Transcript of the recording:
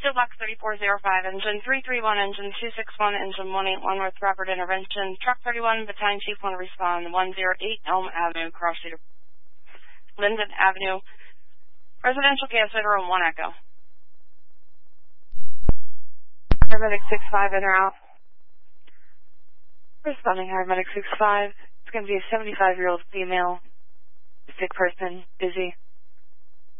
Steel Box 3405, engine 331, engine 261, engine 181 with rapid intervention. Truck 31, battalion chief want to respond. 108 Elm Avenue, Cross Cedar, Linden Avenue. Residential gas meter on 1 Echo. Paramedic 65 in or out. Responding Paramedic 65. It's going to be a 75-year-old female, sick person, busy.